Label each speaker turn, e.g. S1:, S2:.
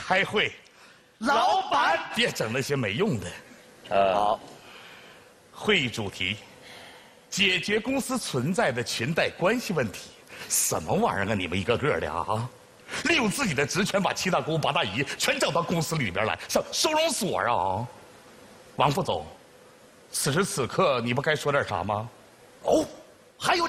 S1: 开会。
S2: 老板，
S1: 别整那些没用的。
S2: 好。
S1: 会议主题：解决公司存在的裙带关系问题。什么玩意儿啊！你们一个个的啊，利用自己的职权把七大姑八大姨全整到公司里边来，像收容所啊！王副总，此时此刻你不该说点啥吗？
S2: 哦，还有